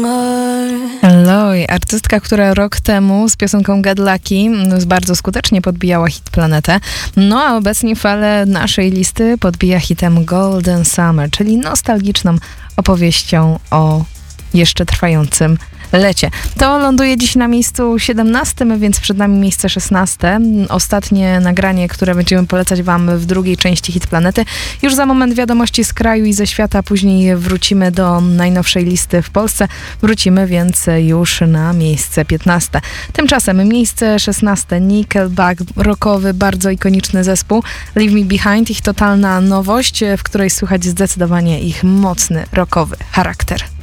Lloyd, artystka, która rok temu z piosenką Get Lucky bardzo skutecznie podbijała hit Planetę, no a obecnie falę naszej listy podbija hitem Golden Summer, czyli nostalgiczną opowieścią o jeszcze trwającym lecie. To ląduje dziś na miejscu 17, więc przed nami miejsce 16. Ostatnie nagranie, które będziemy polecać wam w drugiej części Hit Planety. Już za moment wiadomości z kraju i ze świata, później wrócimy do najnowszej listy w Polsce. Wrócimy więc już na miejsce 15. Tymczasem miejsce 16. Nickelback, rockowy, bardzo ikoniczny zespół. Leave Me Behind, ich totalna nowość, w której słychać zdecydowanie ich mocny, rockowy charakter.